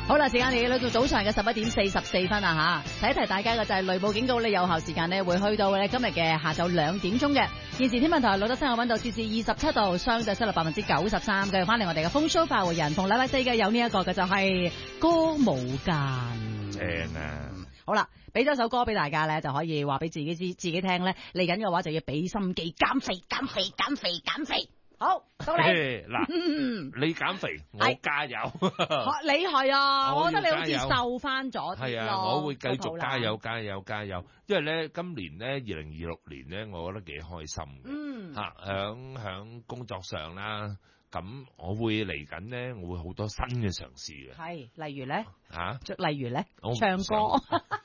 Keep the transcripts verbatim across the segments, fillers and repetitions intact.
好啦，時間嚟到早上嘅十一點四十四分啊吓，提一提大家嘅就係雷暴警告咧，有效時間呢會去到咧今日嘅下晝兩點鐘嘅。現時天文台錄得三個溫度攝氏二十七度，相對濕度百分之九十三。繼續翻嚟我哋嘅風騷快活人，逢禮拜四嘅有呢一個嘅就係歌舞間。 正啊！ 好啦，俾咗首歌俾大家咧，就可以話俾自己知自己聽咧。嚟緊嘅話就要俾心機減肥、減肥、減肥、減肥。好，到你嗱，你減肥，我加油。 你係啊，我覺得你好似加油瘦翻咗。 係啊，我會繼續加油、加油、加油。因為咧，今年咧，二零二六年咧，我覺得幾開心嘅。 嗯， 嚇，響響工作上啦，咁我會嚟緊咧，我會好多新嘅嘗試嘅。 係，例如咧嚇， 例如咧， 我唔唱歌。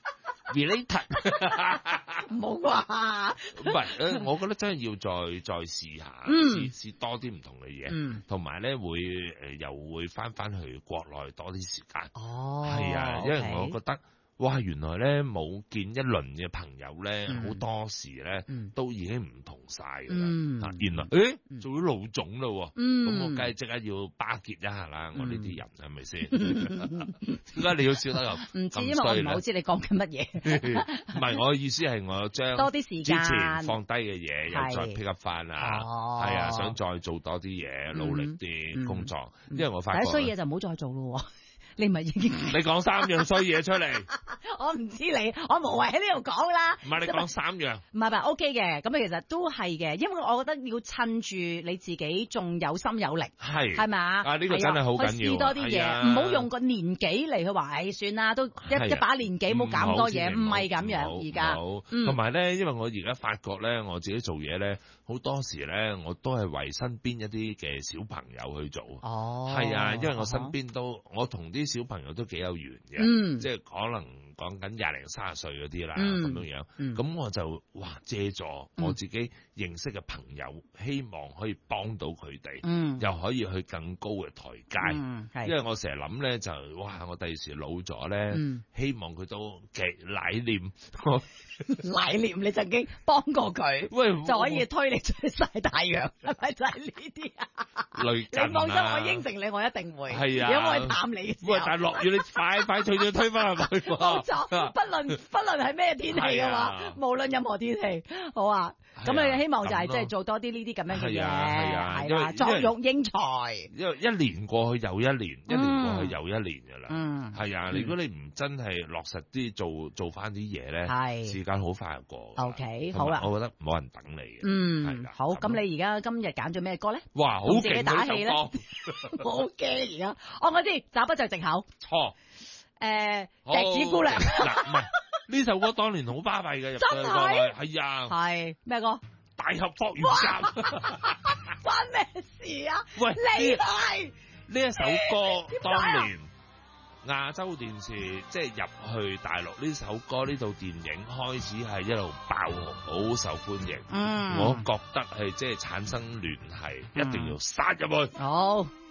related 唔好啩， 唔係，誒，我覺得真係要再再試下， 嗯試試多啲唔同嘅嘢，同埋咧會誒又會翻翻去國內多啲時間。 哦， 係啊，因為我覺得。哇！原來咧冇見一輪嘅朋友咧，好、嗯、多時咧、嗯、都已經唔同晒㗎啦。嗯、原來誒、嗯、做咗老總啦喎，咁、嗯、我梗係即刻要巴結一下啦。嗯、我呢啲人係咪先？點解你要笑得咁？ 唔知，因為我唔係好知你講緊乜嘢。 唔係，我嘅意思係我將多啲時間之前放低嘅嘢又再 pick up 翻啊，係啊，想再做多啲嘢，努力啲工作。嗯嗯、因為我發覺第一衰嘢就唔好再做咯。你咪已經你講三樣衰嘢出嚟， 我唔知你，我無謂喺呢度講啦。 唔係你講三樣， 唔係唔係 OK 嘅，咁其實都係嘅，因為我覺得要趁住你自己仲有心有力，係係咪啊？ 啊呢個真係好緊要， 去試多啲嘢，唔好用個年紀嚟去話，唉算啦，都一一把年紀，冇搞咁多嘢，唔係咁樣而家。 同埋咧，因為我而家發覺咧，我自己做嘢咧，好多時咧，我都係為身邊一啲嘅小朋友去做。哦，係啊，因為我身邊都我同啲小朋友都幾有緣嘅，嗯、即係可能講緊廿零卅歲嗰啲啦，咁、嗯、樣樣，咁、嗯、我就哇借助我自己認識嘅朋友，嗯、希望可以幫到佢哋，嗯、又可以去更高嘅台階，嗯、因為我成日諗咧就哇，我第時老咗咧，嗯、希望佢都極懷念， 懷念你曾經幫過佢， 喂， 就可以推你出去曬太陽，係咪就係呢啲啊？類近啊！你放心，我應承你，我一定會。係啊，如果我去探你嘅時候， 喂，但係落雨你快快脆脆推翻入去。 冇錯，不論不論係咩天氣嘅話，啊、無論任何天氣，好啊。咁你希望就係即係做多啲呢啲咁樣嘅嘢，係啦，作育英才。 因為一年過去又一年，一年過去又一年噶啦。嗯，係啊。如果你唔真係落實啲做做翻啲嘢咧，係時間好快就過。OK， 好啦，我覺得冇人等你嘅。 嗯，好。咁你而家今日揀咗咩歌咧？ 哇，好勁打氣咧！ 我好驚而家。哦，我知，找不着藉口。 錯。 誒，笛子姑娘。 嗱，唔係呢首歌當年好巴閉嘅，入咗去國內係啊。係咩歌？ 大俠霍元甲。 關咩事啊？ 喂， 厲害！ 呢一首歌當年亞洲電視即係入去大陸呢首歌呢套電影開始係一路爆紅，好受歡迎。嗯，我覺得係即係產生聯繫，一定要殺入去。 好。